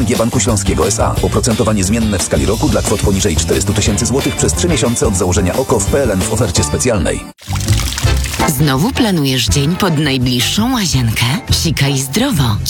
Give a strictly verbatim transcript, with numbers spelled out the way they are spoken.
N G Banku Śląskiego S A. Oprocentowanie zmienne w skali roku dla kwot poniżej czterysta tysięcy złotych przez trzy miesiące od założenia O K O w P L N w ofercie specjalnej. Znowu planujesz dzień pod najbliższą łazienkę? Sikaj zdrowo.